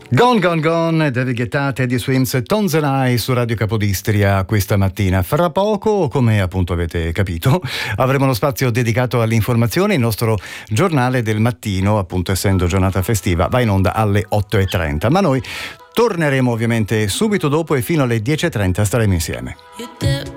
Gone Gone Gone, David Guetta, Teddy Swims, Tones and I su Radio Capodistria questa mattina. Fra poco, come appunto avete capito, avremo uno spazio dedicato all'informazione. Il nostro giornale del mattino, appunto essendo giornata festiva, va in onda alle 8:30, ma noi torneremo ovviamente subito dopo e fino alle 10:30 staremo insieme.